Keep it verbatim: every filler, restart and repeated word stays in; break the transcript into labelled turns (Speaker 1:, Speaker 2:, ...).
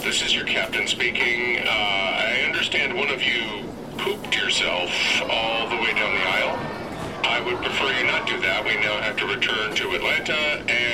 Speaker 1: this is your captain speaking. Uh, I understand one of you pooped yourself all the way down the aisle. I would prefer you not do that. We now have to return to Atlanta, and